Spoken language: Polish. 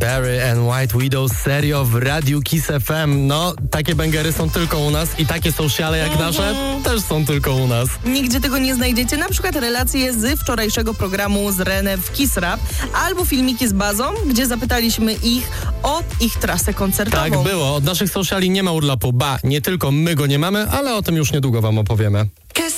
Berry and White Widow, serio w Radiu Kiss FM. No, takie bęgery są tylko u nas i takie sociale jak nasze też są tylko u nas. Nigdzie tego nie znajdziecie, na przykład relacje z wczorajszego programu z René w Kiss Rap, albo filmiki z Bazą, gdzie zapytaliśmy ich o ich trasę koncertową. Tak było, od naszych sociali nie ma urlopu, nie tylko my go nie mamy, ale o tym już niedługo wam opowiemy.